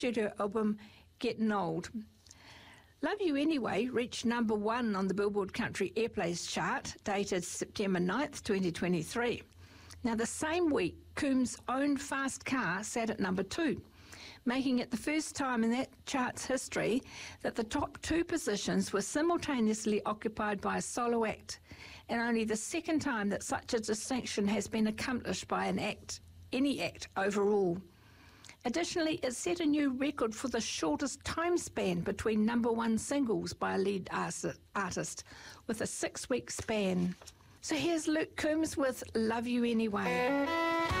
studio album Getting Old. Love You Anyway reached number 1 on the Billboard Country Airplays chart, dated September 9th, 2023. Now, the same week, Coombs' Own Fast Car sat at number 2, making it the first time in that chart's history that the top 2 positions were simultaneously occupied by a solo act, and only the second time that such a distinction has been accomplished by any act overall. Additionally, it set a new record for the shortest time span between number 1 singles by a lead artist, with a 6-week span. So here's Luke Coombs with Love You Anyway.